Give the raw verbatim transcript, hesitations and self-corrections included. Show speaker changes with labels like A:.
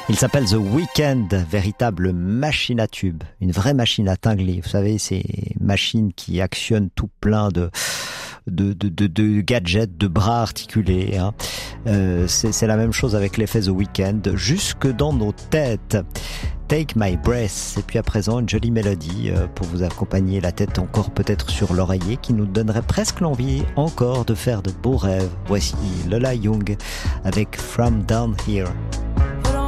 A: Il s'appelle The Weeknd, véritable machine à tube, une vraie machine à tingler. Vous savez, ces machines qui actionnent tout plein de de, de, de, de gadgets, de bras articulés. Hein. Euh, c'est, c'est la même chose avec l'effet The Weeknd, jusque dans nos têtes. Take My Breath, et puis à présent une jolie mélodie pour vous accompagner, la tête encore peut-être sur l'oreiller, qui nous donnerait presque l'envie encore de faire de beaux rêves. Voici Lola Young avec From Down Here.